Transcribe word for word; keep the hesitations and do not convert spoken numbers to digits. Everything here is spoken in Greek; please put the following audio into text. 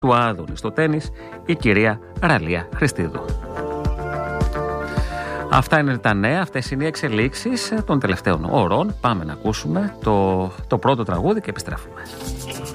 του Άδωνη στο τένις, η κυρία Ραλία Χριστίδου. Αυτά είναι τα νέα, αυτές είναι οι εξελίξεις των τελευταίων ωρών. Πάμε να ακούσουμε το, το πρώτο τραγούδι και επιστρέφουμε.